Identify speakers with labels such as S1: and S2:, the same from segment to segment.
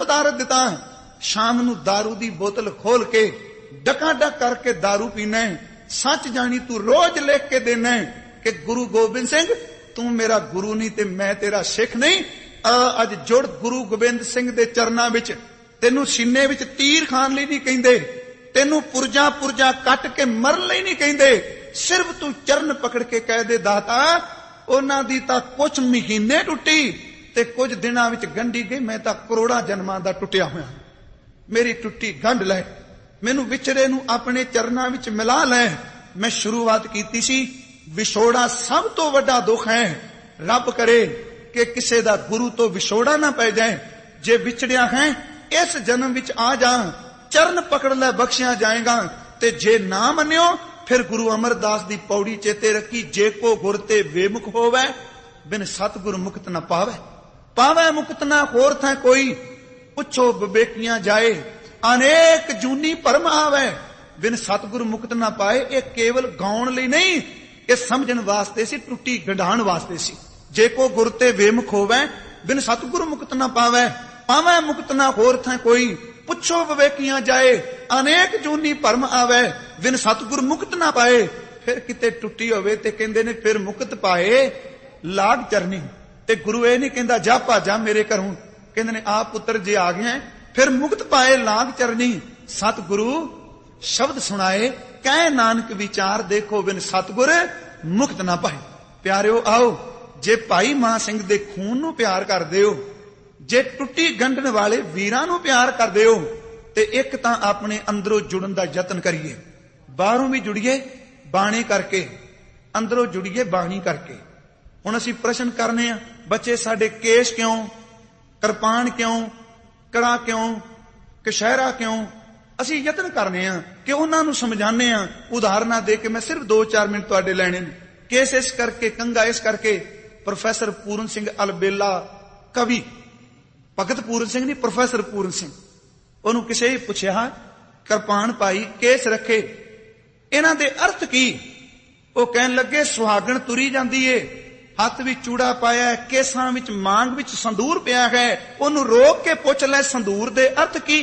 S1: आदत दिता, शाम नू दारू दी बोतल खोल के डकाडक करके दारू पीना है। सच जानी तू रोज लिख के देना है कि गुरु गोबिंद सिंह तू मेरा गुरु नहीं ते मैं तेरा सिख नहीं। अज जुड़ गुरु गोबिंद सिंह दे चरना विच। तेनू सीने विच तीर खान लई नहीं कहिंदे, तेनू पुरजा पुरजा कट के मरन लई नहीं कहिंदे। सिर्फ तू चरण पकड़ के कह दे दाता उन्हां दी तां कुछ महीने टुटी ते कुछ दिनां विच गंढी गई, मैं तां करोड़ां जन्मां दा टुटिया होया। मेरी टुटी गंढ लै, मैनू विछड़े नू अपने चरनां विच मिला लै। मैं शुरुआत कीती सी, विछोड़ा सब तो वड्डा दुख है। रब करे कि किसे दा गुरु तो विछोड़ा ना पै जाए। जे विछड़िया है इस जन्म विच आ जा, चरण पकड़ लै बख्शिया जाएगा। ते जे ना मन्यो फिर गुरु अमरदास दी पौड़ी चेते रखी, जे को गुर ते बेमुख होवै बिन सतगुर मुक्त न पावै। पावै मुक्त ना होर था कोई, पुछो विवेकियां जाए अनेक जूनी भरम आवे। बिन सतगुर मुक्त ना पाए, ये केवल गाउण लई नहीं, ये समझण वास्ते सी, टुटी गंढाण वास्ते सी। जे को गुर ते बेमुख होवै बिन सतगुर मुक्त ना पावै। पावै मुक्त ना होर था कोई, पुछो विवेकियां जाए अनेक जूनी भरम आवे। बिन सतगुर मुक्त ना पाए। फिर किते टुटी होवे ते कहंदे ने फिर मुक्त पाए लाग चरनी। ते गुरु ये नहीं कहंदा जा भाजा मेरे घरों, कहंदे ने आ पुत्र जे आ गया फिर मुक्त पाए लाग चरनी। सतगुरु शब्द सुनाए कह नानक विचार देखो बिन सतगुर मुक्त ना पाए। प्यारिओ आओ, जे भाई मान सिंह दे खून नू प्यार करदे हो, जे टुटी गंढण वाले वीरां नू प्यार करदे हो, ते एक तां अपने अंदरों जुड़न दा यतन करिए। बाहरों भी जुड़िए बाणी करके, अंदरों जुड़िए बाणी करके। हुण असीं प्रश्न करने आ, बच्चे साडे केश क्यों, कृपान क्यों, कड़ा क्यों, कशहरा क्यों? असीं यतन करने आ कि उन्हां नू समझाने आ। उदाहरणां दे के मैं सिर्फ 2-4 मिनट तुहाडे लैणे ने। केस इस करके, कंगा इस करके। प्रोफैसर पूरन सिंह अलबेला कवि, भगत पूरन सिंह नहीं, प्रोफैसर पूरन सिंह, उन्होंने किसी ही पूछा कृपान पाई केस रखे इन्हां दे अर्थ की? वो कहन लगे सुहागण तुरी जांदी है, हथ विच चूड़ा पाया है, केसां विच मांग विच संदूर पिया है। उन्होंने रोक के पुछ लै संदूर दे अर्थ की?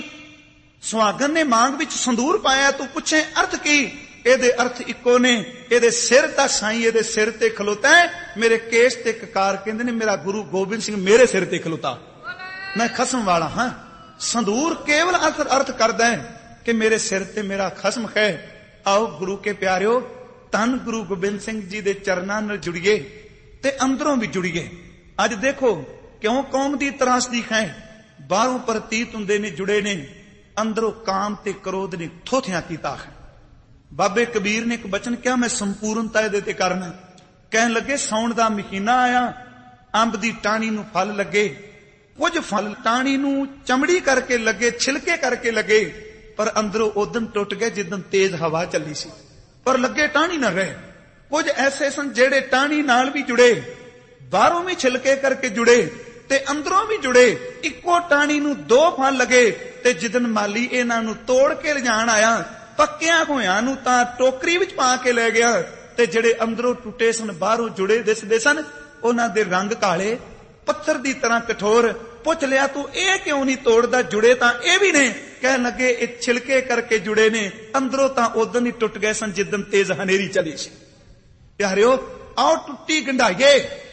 S1: सुहागण ने मांग विच संदूर पाया, तू पूछे अर्थ की? एदे अर्थ इको ने, एदे सिर दा साईं एदे सिर ते खलोता है, मेरे केस ते ककार कहंदे ने मेरा गुरु गोबिंद सिंह मेरे सिर ते खलोता, मैं खसम वाला हां। संदूर केवल अर्थ करदा है कि मेरे सिर ते मेरा खसम है। आओ गुरु के प्यारिओ, धन गुरु गोबिंद सिंह जी दे चरनां नाल जुड़िए ते अंदरों भी जुड़िए। अज देखो क्यों कौम दी त्रासदी है, बाहरों प्रतीत हुंदे ने जुड़े ने, अंदरों काम ते क्रोध ने थोथियां कीता है। बाबे कबीर ने एक बचन क्या, मैं संपूर्णता इहदे ते करना। कहन लगे साउण दा महीना आया, अंब दी टाणी नू फल लगे, कुछ फल टाणी नू चमड़ी करके लगे, छिलके करके लगे, पर अंदरों उदन टुट गए जिदन तेज हवा चली सी, पर लगे टाणी ना रहे। कुछ ऐसे सन जेड़े टाणी नाल भी जुड़े, बाहरों भी छिलके करके जुड़े ते अंदरों भी जुड़े। इको टाणी नू 2 फल लगे ते जिदन माली इन्हां नू तोड़ के ले जाण आया, पक्कियां होयां नू तां टोकरी विच पा के ले गया, ते जेड़े अंदरों टुटे सन बाहरों जुड़े दिसदे सन, उन्हां दे रंग काले, पत्थर दी तरह कठोर। पुछ लिया तू ये क्यों नहीं तोड़दा? जुड़े तां ये भी ने। कह लगे ये छिलके करके जुड़े ने, अंदरों तां उदन ही टुट गए सन जिदन तेज हनेरी चली सी। प्यारिओ आओ टुट्टी गंढाइए,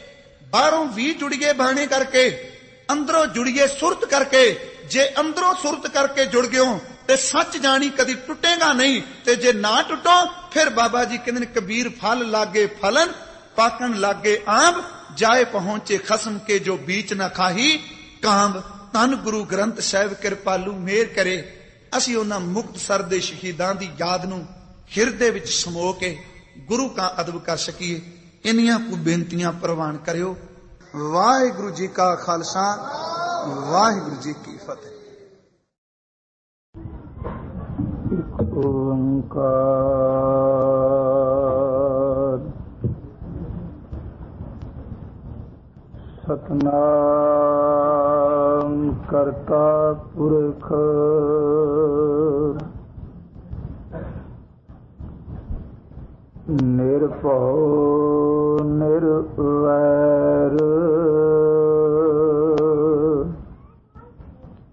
S1: बाहरों भी जुड़िए बाणे करके, अंदरों जुड़िए सुरत करके। जे अंदरों सुरत करके जुड़ गयो ते सच जानी कदी टुटेगा नहीं, ते जे ना टुटो फिर बाबा जी कहंदे कबीर फल लागे फलन, पाकन लागे आंब, जाए पहुंचे खसम के जो बीच न खाही कांब। धन गुरु ग्रंथ साहिब कृपालू मेहर करे, असी उन्हां मुक्तसर दे शहीदां दी याद नू हिरदे विच समो के गुरु का अदब कर सकीए। इन्नियां को बेनतियां प्रवान करियो। वाहिगुरु जी का खालसा, वाहिगुरु जी की फतेह।
S2: ओंकार सतनाम करता पुरख निरभउ निरवैर